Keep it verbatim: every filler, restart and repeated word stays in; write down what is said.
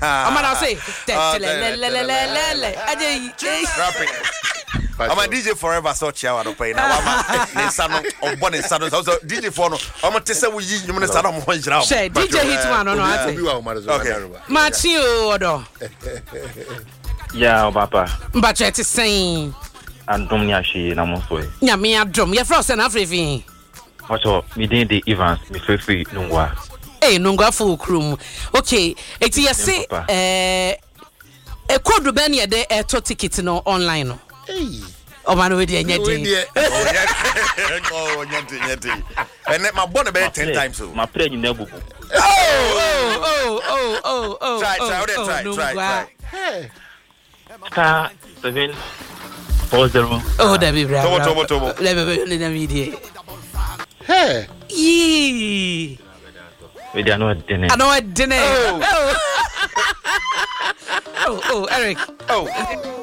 Amana say, rapping. I'm a D J forever, so child. I don't pay now. I'm a son of one and son. So D J for no. I'm a tessa with you. You son of one. Say D J hit one on us. Okay. Matthew Odo. Yeah, Papa. But you're saying. And Dominiashi, and I'm also. Yeah, me a drum. You're frozen everything. Also, me did the Evans, me free free, Nungwa. Eh, Nungwa full crew. Okay, it's your say, eh, a quadru benya de a to ticket no online. Hey. Oh, man, with the Yeti. Oh, Yeti. And let my bonnet bet ten times. My play in Nebu. Oh, oh, oh, oh, oh. Try, try, try, try, try. Hey. Car seven four zero. Oh, that be brave. Tomo, tomo, tomo. Let me let me Hey. Yee. We are not dinner. I know I didn't. Oh, oh, oh, Eric. Oh.